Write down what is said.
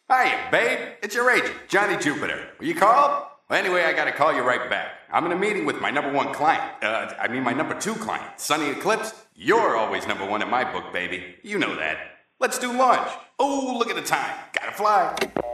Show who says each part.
Speaker 1: Hiya, babe. It's your agent, Johnny Jupiter. Were you called? Well, anyway, I gotta call you right back. I'm in a meeting with my number one client. My number two client, Sunny Eclipse. You're always number one in my book, baby. You know that. Let's do lunch. Oh, look at the time. Gotta fly.